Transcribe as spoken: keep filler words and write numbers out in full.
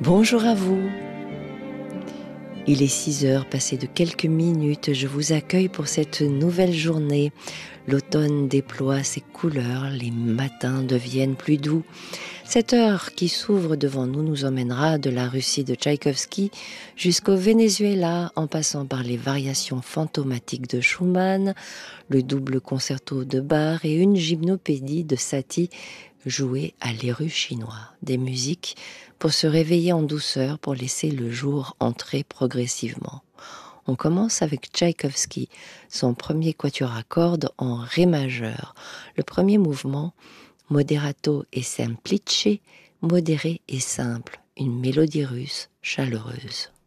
Bonjour à vous. Il est six heures, passé de quelques minutes, je vous accueille pour cette nouvelle journée. L'automne déploie ses couleurs, les matins deviennent plus doux. Cette heure qui s'ouvre devant nous nous emmènera de la Russie de Tchaïkovski jusqu'au Venezuela, en passant par les variations fantomatiques de Schumann, le double concerto de Bach et une gymnopédie de Satie jouée à l'érhu chinois. Des musiques pour se réveiller en douceur, pour laisser le jour entrer progressivement. On commence avec Tchaïkovski, son premier quatuor à cordes en ré majeur. Le premier mouvement, moderato et semplice, modéré et simple, une mélodie russe chaleureuse.